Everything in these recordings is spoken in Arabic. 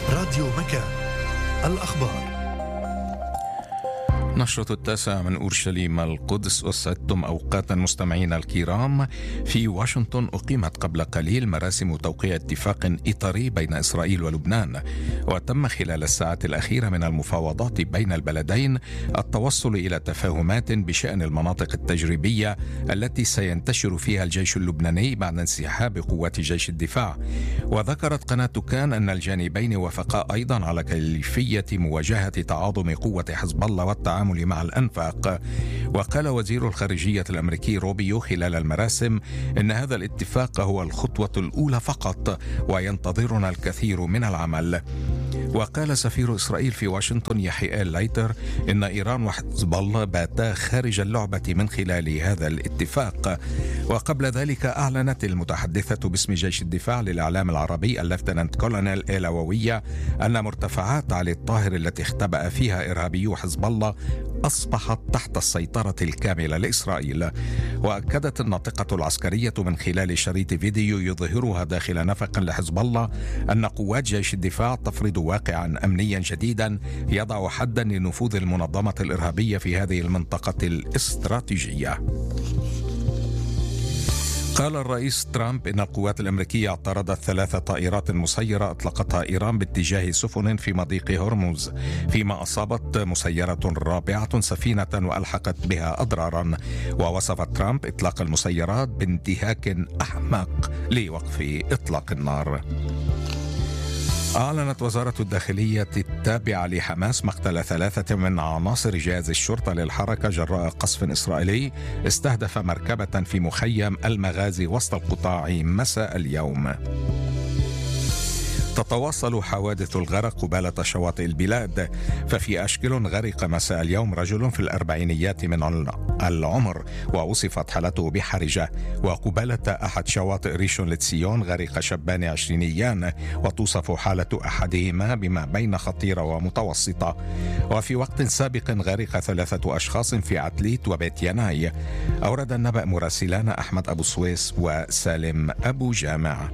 راديو مكان. الأخبار. نشرة 9 من أورشليم القدس. أسعدتم أوقاتا مستمعينا الكرام. في واشنطن أقيمت قبل قليل مراسم توقيع اتفاق إطاري بين إسرائيل ولبنان، وتم خلال الساعات الأخيرة من المفاوضات بين البلدين التوصل إلى تفاهمات بشأن المناطق التجريبية التي سينتشر فيها الجيش اللبناني بعد انسحاب قوات جيش الدفاع. وذكرت قناة كان أن الجانبين وافقا أيضا على كيفية مواجهة تعاظم قوة حزب الله والتعامل مع الأنفاق. وقال وزير الخارجية الأمريكي روبيو خلال المراسم إن هذا الاتفاق هو الخطوة الأولى فقط، وينتظرنا الكثير من العمل. وقال سفير إسرائيل في واشنطن يحيى لايتر إن إيران وحزب الله باتا خارج اللعبة من خلال هذا الاتفاق. وقبل ذلك أعلنت المتحدثة باسم جيش الدفاع للإعلام العربي الليفتنانت كولونيل إيلاوية أن مرتفعات علي الطاهر التي اختبأ فيها إرهابيو حزب الله أصبحت تحت السيطرة الكاملة لإسرائيل. وأكدت الناطقة العسكرية من خلال شريط فيديو يظهرها داخل نفق لحزب الله أن قوات جيش الدفاع تفرض واقعا أمنيا جديدا يضع حدا لنفوذ المنظمة الإرهابية في هذه المنطقة الاستراتيجية. قال الرئيس ترامب إن القوات الأمريكية اعترضت 3 طائرات مسيرة أطلقتها إيران باتجاه سفن في مضيق هرمز، فيما أصابت مسيرة رابعة سفينة وألحقت بها أضرارا. ووصف ترامب إطلاق المسيرات بانتهاك أحمق لوقف إطلاق النار. أعلنت وزارة الداخلية التابعة لحماس مقتل 3 من عناصر جهاز الشرطة للحركة جراء قصف إسرائيلي استهدف مركبة في مخيم المغازي وسط القطاع مساء اليوم. تتواصل حوادث الغرق قبالة شواطئ البلاد، ففي أشكال غرق مساء اليوم رجل في الأربعينيات من العمر ووصفت حالته بحرجة. وقبالة أحد شواطئ ريشون لتسيون غرق شابان عشرينيان وتوصف حالة أحدهما بما بين خطيرة ومتوسطة. وفي وقت سابق غرق 3 أشخاص في عتليت وبيت يناي. أورد النبأ مراسلان أحمد أبو سويس وسالم أبو جامع.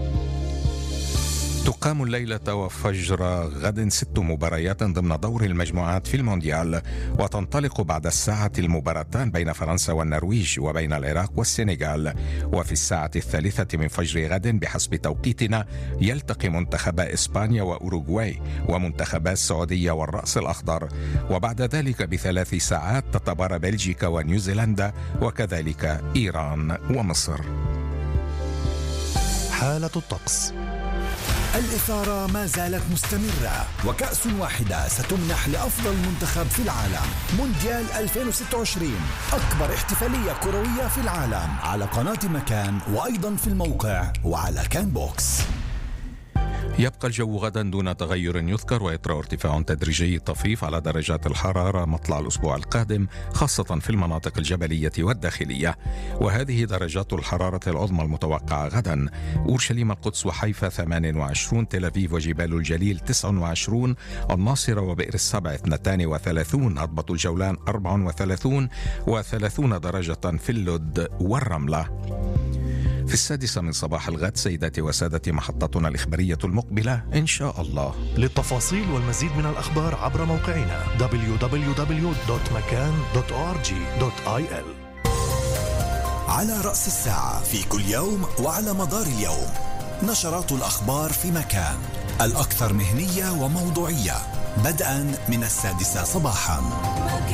تقام الليلة وفجر غد 6 مباريات ضمن دور المجموعات في المونديال، وتنطلق بعد الساعة المباراتان بين فرنسا والنرويج وبين العراق والسنغال. وفي الساعة 3 من فجر غد بحسب توقيتنا يلتقي منتخبا إسبانيا وأوروغواي ومنتخبا السعودية والرأس الأخضر. وبعد ذلك ب3 ساعات تتبارى بلجيكا ونيوزيلندا وكذلك إيران ومصر. حالة الطقس. الإثارة ما زالت مستمرة، وكأس واحدة ستمنح لأفضل منتخب في العالم. مونديال 2026 أكبر احتفالية كروية في العالم، على قناة مكان وأيضا في الموقع وعلى كان بوكس. يبقى الجو غدا دون تغير يذكر، ويطرأ ارتفاع تدريجي طفيف على درجات الحرارة مطلع الأسبوع القادم، خاصة في المناطق الجبلية والداخلية. وهذه درجات الحرارة العظمى المتوقعة غدا: أورشليم القدس وحيفا 28، تل أبيب وجبال الجليل 29، الناصرة وبئر السبع 32، هضبة الجولان 34 و30 درجة في اللد والرملة. في 6 من صباح الغد سيداتي وسادتي محطتنا الإخبارية المقبلة إن شاء الله. للتفاصيل والمزيد من الأخبار عبر موقعنا www.makan.org.il. على رأس الساعة في كل يوم وعلى مدار اليوم نشرات الأخبار في مكان، الأكثر مهنية وموضوعية، بدءا من 6 صباحا.